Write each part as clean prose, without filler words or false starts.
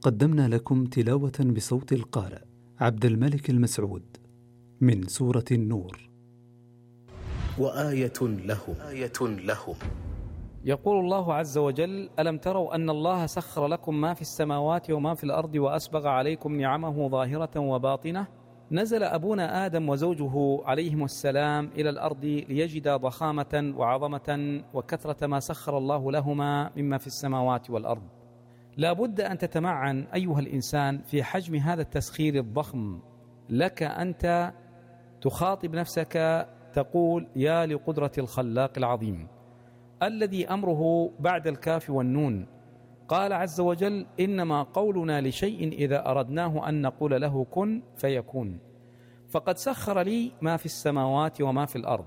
قدمنا لكم تلاوة بصوت القارئ عبد الملك المسعود من سورة النور. وآية لهم يقول الله عز وجل: ألم تروا أن الله سخر لكم ما في السماوات وما في الأرض وأسبغ عليكم نعمه ظاهرة وباطنة. نزل أبونا آدم وزوجه عليهم السلام إلى الأرض ليجدا ضخامة وعظمة وكثرة ما سخر الله لهما مما في السماوات والأرض. لا بد أن تتمعن أيها الإنسان في حجم هذا التسخير الضخم. لك أنت تخاطب نفسك تقول: يا لقدرة الخلاق العظيم الذي أمره بعد الكاف والنون. قال عز وجل: إنما قولنا لشيء إذا أردناه أن نقول له كن فيكون. فقد سخر لي ما في السماوات وما في الأرض.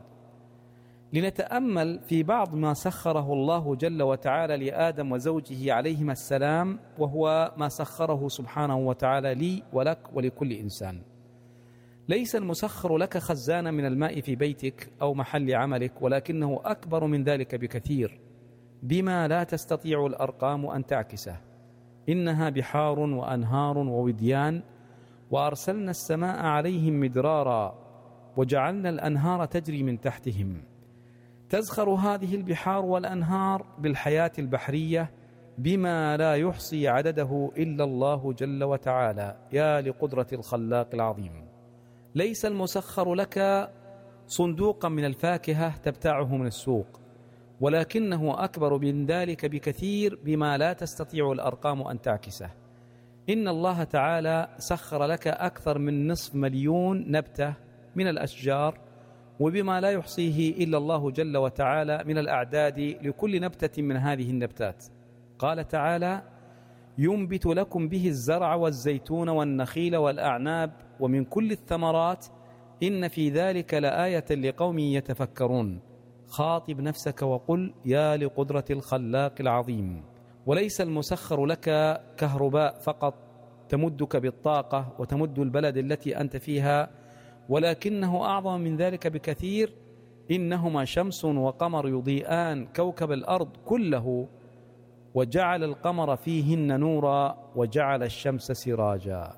لنتأمل في بعض ما سخره الله جل وتعالى لآدم وزوجه عليهما السلام، وهو ما سخره سبحانه وتعالى لي ولك ولكل إنسان. ليس المسخر لك خزانا من الماء في بيتك أو محل عملك، ولكنه أكبر من ذلك بكثير، بما لا تستطيع الأرقام أن تعكسه. إنها بحار وأنهار ووديان، وأرسلنا السماء عليهم مدرارا وجعلنا الأنهار تجري من تحتهم. تزخر هذه البحار والأنهار بالحياة البحرية بما لا يحصي عدده إلا الله جل وتعالى. يا لقدرة الخلاق العظيم. ليس المسخر لك صندوقا من الفاكهة تبتاعه من السوق، ولكنه أكبر من ذلك بكثير بما لا تستطيع الأرقام أن تعكسه. إن الله تعالى سخر لك أكثر من 500,000 نبتة من الأشجار، وبما لا يحصيه إلا الله جل وتعالى من الأعداد لكل نبتة من هذه النبتات. قال تعالى: ينبت لكم به الزرع والزيتون والنخيل والأعناب ومن كل الثمرات إن في ذلك لآية لقوم يتفكرون. خاطب نفسك وقل: يا لقدرة الخلاق العظيم. وليس المسخر لك كهرباء فقط تمدك بالطاقة وتمد البلد التي أنت فيها، ولكنه أعظم من ذلك بكثير. إنهما شمس وقمر يضيئان كوكب الأرض كله، وجعل القمر فيهن نورا وجعل الشمس سراجا.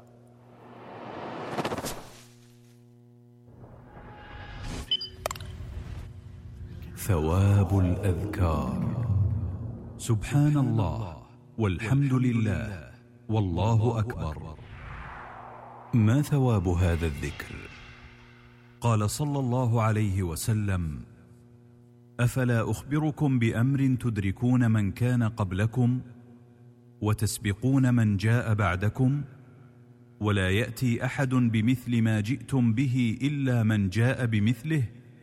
ثواب الأذكار: سبحان الله والحمد لله والله أكبر. ما ثواب هذا الذكر؟ قال صلى الله عليه وسلم: أفلا أخبركم بأمر تدركون من كان قبلكم وتسبقون من جاء بعدكم، ولا يأتي أحد بمثل ما جئتم به إلا من جاء بمثله؟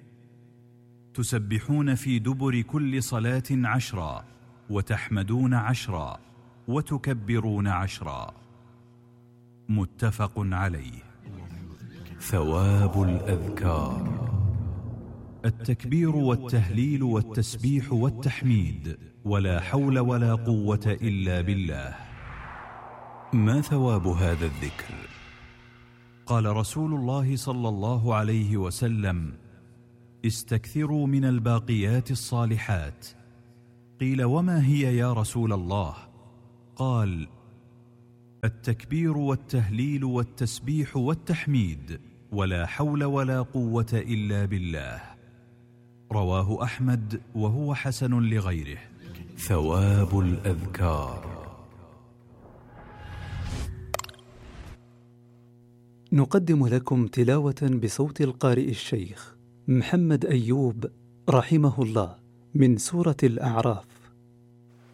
تسبحون في دبر كل صلاة 10، وتحمدون 10، وتكبرون 10. متفق عليه. ثواب الأذكار: التكبير والتهليل والتسبيح والتحميد، ولا حول ولا قوة إلا بالله. ما ثواب هذا الذكر؟ قال رسول الله صلى الله عليه وسلم: استكثروا من الباقيات الصالحات. قيل: وما هي يا رسول الله؟ قال: التكبير والتهليل والتسبيح والتحميد، ولا حول ولا قوة إلا بالله. رواه أحمد وهو حسن لغيره. ثواب الأذكار. نقدم لكم تلاوة بصوت القارئ الشيخ محمد أيوب رحمه الله من سورة الأعراف.